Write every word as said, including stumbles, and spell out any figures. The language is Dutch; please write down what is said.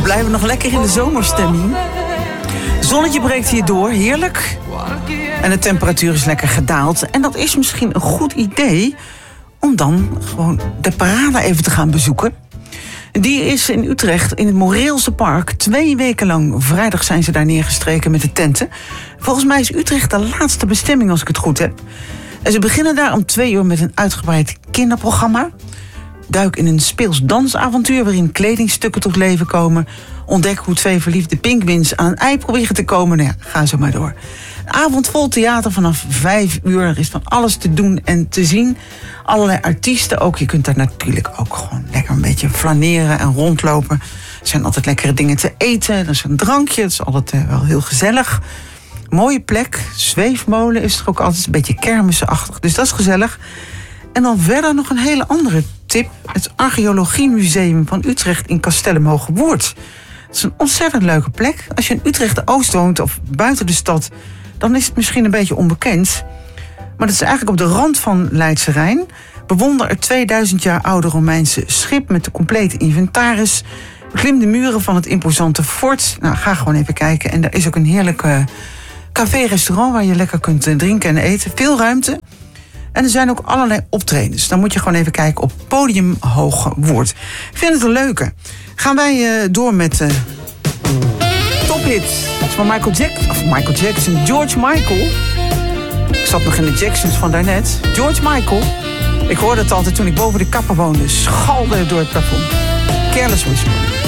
We blijven nog lekker in de zomerstemming. Zonnetje breekt hier door, heerlijk. En de temperatuur is lekker gedaald. En dat is misschien een goed idee om dan gewoon de parade even te gaan bezoeken. Die is in Utrecht in het Moreelse Park. Twee weken lang, vrijdag zijn ze daar neergestreken met de tenten. Volgens mij is Utrecht de laatste bestemming als ik het goed heb. En ze beginnen daar om twee uur met een uitgebreid kinderprogramma. Duik in een speels dansavontuur waarin kledingstukken tot leven komen. Ontdek hoe twee verliefde pinguïns aan een ei proberen te komen. Nou ja, ga zo maar door. Een avond vol theater vanaf vijf uur. Er is van alles te doen en te zien. Allerlei artiesten ook. Je kunt daar natuurlijk ook gewoon lekker een beetje flaneren en rondlopen. Er zijn altijd lekkere dingen te eten. Er is een drankje. Het is altijd uh, wel heel gezellig. Mooie plek. Zweefmolen is er ook altijd een beetje kermisachtig. Dus dat is gezellig. En dan verder nog een hele andere tip. Het Archeologiemuseum van Utrecht in Castellum-Hogewoerd. Het is een ontzettend leuke plek. Als je in Utrecht-Oost woont of buiten de stad, dan is het misschien een beetje onbekend. Maar dat is eigenlijk op de rand van Leidse Rijn. Bewonder het tweeduizend jaar oude Romeinse schip met de complete inventaris. Beklim de muren van het imposante fort. Nou, ga gewoon even kijken. En er is ook een heerlijk uh, café-restaurant waar je lekker kunt drinken en eten. Veel ruimte. En er zijn ook allerlei optredens. Dan moet je gewoon even kijken op Podium Hogewoerd. Ik vind het een leuke. Gaan wij uh, door met uh, tophits. Dat is van Michael Jackson. Of Michael Jackson. George Michael. Ik zat nog in de Jacksons van daarnet. George Michael. Ik hoorde het altijd toen ik boven de kappen woonde. Schalde door het plafond. Careless Whisper.